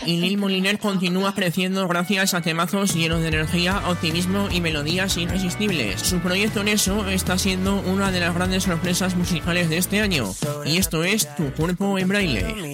Y Lil Moliner continúa creciendo gracias a temazos llenos de energía, optimismo y melodías irresistibles. Su proyecto Neso está siendo una de las grandes sorpresas musicales de este año. Y esto es Tu Cuerpo en Braille.